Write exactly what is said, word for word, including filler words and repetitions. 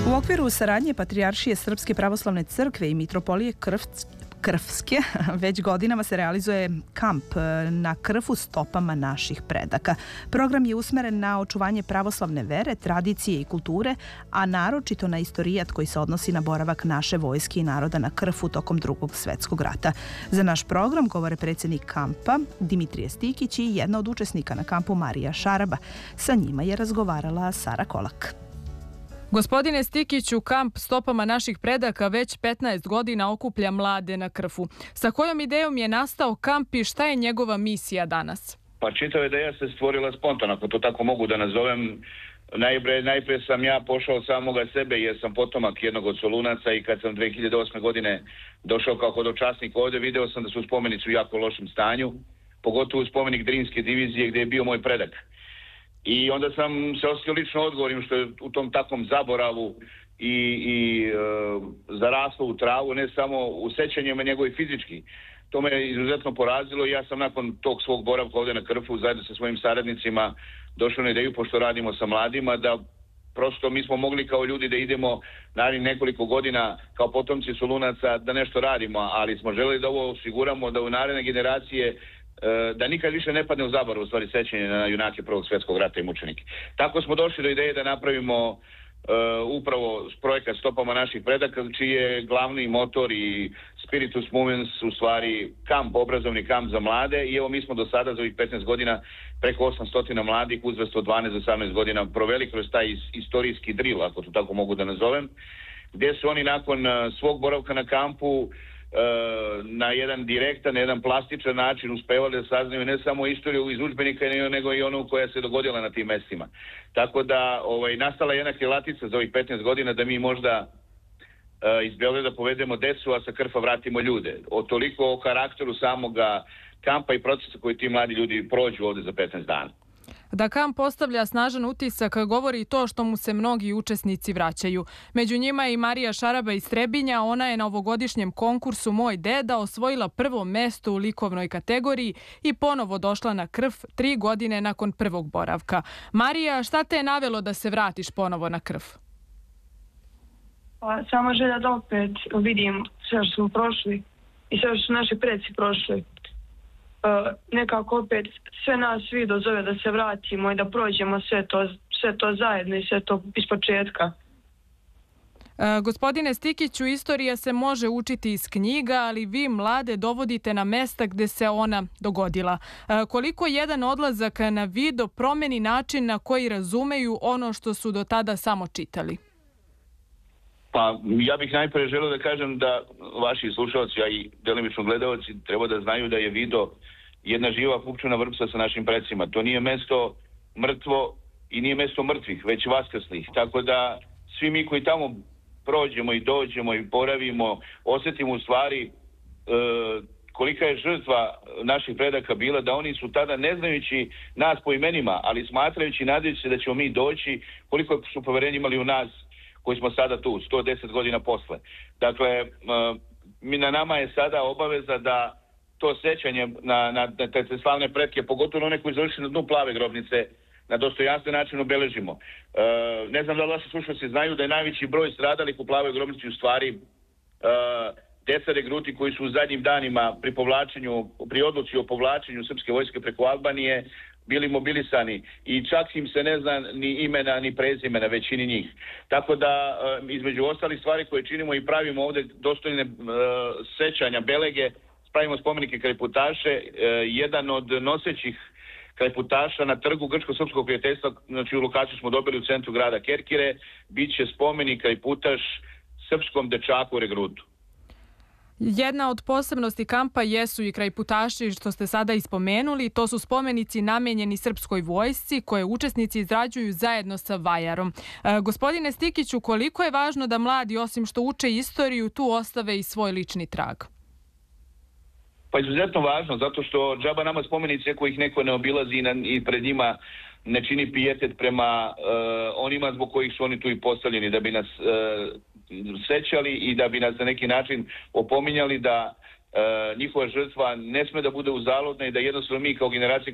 U okviru saradnje Patrijaršije Srpske pravoslavne crkve i Mitropolije Krfske već godinama se realizuje kamp Na krfu stopama naših predaka. Program je usmeren na očuvanje pravoslavne vere, tradicije i kulture, a naročito na istorijat koji se odnosi na boravak naše vojske i naroda na Krfu tokom Drugog svjetskog rata. Za naš program govore predsjednik kampa Dimitrije Stikić i jedna od učesnika na kampu Marija Šaraba. Sa njima je razgovarala Sara Kolak. Gospodine Stikiću, kamp Stopama naših predaka već petnaest godina okuplja mlade na Krfu. Sa kojom idejom je nastao kamp i šta je njegova misija danas? Pa čitava ideja se stvorila spontano, ako to tako mogu da nazovem. Najprije, najprije sam ja pošao samoga sebe jer sam potomak jednog od Solunaca i kad sam dve hiljade osme godine došao kao hodočasnik ovdje, video sam da su spomenici u jako lošem stanju, pogotovo spomenik Drinske divizije gdje je bio moj predak. I onda sam se osjetio lično odgovornim što je u tom takvom zaboravu i, i e, zaraslo u travu, ne samo u sećanjima nego i fizički. To me je izuzetno porazilo i ja sam nakon tog svog boravka ovdje na Krfu zajedno sa svojim saradnicima došao na ideju, pošto radimo sa mladima, da prosto mi smo mogli kao ljudi da idemo narednih nekoliko godina kao potomci Solunaca da nešto radimo, ali smo želeli da ovo osiguramo da u naredne generacije da nikad više ne padne u zaborav, u stvari, sećanje na junake Prvog svjetskog rata i mučenike. Tako smo došli do ideje da napravimo uh, upravo projekat Stopama naših predaka, čiji je glavni motor i spiritus movens u stvari kamp, obrazovni kamp za mlade, i evo mi smo do sada za ovih petnaest godina preko osamsto mladih uzrasta od dvanaest do osamnaest godina proveli kroz taj istorijski drill, ako to tako mogu da nazovem, gdje su oni nakon uh, svog boravka na kampu na jedan direktan, na jedan plastičan način uspevali da saznaju ne samo istoriju iz udžbenika, nego i onu koja se dogodila na tim mestima. Tako da ovaj, nastala jedna krilatica za ovih petnaest godina da mi možda uh, iz Beograda povedemo decu, a sa Krfa vratimo ljude. O toliko o karakteru samoga kampa i procesa koji ti mladi ljudi prođu ovdje za petnaest dana. Da kamp postavlja snažan utisak govori i to što mu se mnogi učesnici vraćaju. Među njima je i Marija Šaraba iz Trebinja. Ona je na ovogodišnjem konkursu Moj deda osvojila prvo mesto u likovnoj kategoriji i ponovo došla na Krf tri godine nakon prvog boravka. Marija, šta te je navelo da se vratiš ponovo na Krf? Pa, samo želja da opet vidim sve što smo prošli i sve što su naši preci prošli. Uh, nekako opet sve nas svi dozove da se vratimo i da prođemo sve to, sve to zajedno i sve to iz početka. Uh, gospodine Stikiću, istorija se može učiti iz knjiga, ali vi mlade dovodite na mesta gde se ona dogodila. Uh, koliko jedan odlazak na video promeni način na koji razumeju ono što su do tada samo čitali? Pa ja bih najprije želeo da kažem da vaši slušalci, a i delimično gledalci, treba da znaju da je video jedna živa pupčana vrpca sa našim precima. To nije mesto mrtvo i nije mesto mrtvih, već vaskrsnih. Tako da svi mi koji tamo prođemo i dođemo i boravimo, osjetimo u stvari e, kolika je žrtva naših predaka bila, da oni su tada, ne znajući nas po imenima, ali smatrajući, nadajući se da ćemo mi doći, koliko su poverenja imali u nas koji smo sada tu, sto deset godina posle. Dakle, mi, na nama je sada obaveza da to sećanje na, na, na te slavne pretke, pogotovo one koji završili na dnu Plave grobnice, na dostojanstven način obeležimo. E, ne znam da li vaši slušalci znaju da je najveći broj stradalih u Plavoj grobnici u stvari e, deca regruti koji su u zadnjim danima pri povlačenju, pri odluci o povlačenju srpske vojske preko Albanije bili mobilisani i čak im se ne zna ni imena ni prezimena većini njih. Tako da između ostalih stvari koje činimo i pravimo ovdje dostojne uh, sećanja, belege, pravimo spomenike krajputaše. Uh, jedan od nosećih krajputaša na trgu Grčko-srpskog prijateljstva, znači u lokaciju smo dobili u centru grada Kerkire, bit će spomenik krajputaš srpskom dečaku regrutu. Jedna od posebnosti kampa jesu i krajputaši, što ste sada ispomenuli. To su spomenici namenjeni srpskoj vojsci koje učesnici izrađuju zajedno sa vajarom. E, gospodine Stikiću, koliko je važno da mladi, osim što uče istoriju, tu ostave i svoj lični trag? Pa izuzetno važno, zato što džaba nama spomenice kojih neko ne obilazi i pred njima ne čini pijetet prema uh, onima zbog kojih su oni tu i postavljeni, da bi nas uh, sećali i da bi nas na neki način opominjali da uh, njihova žrtva ne sme da bude uzaludna i da jednostavno mi kao generacija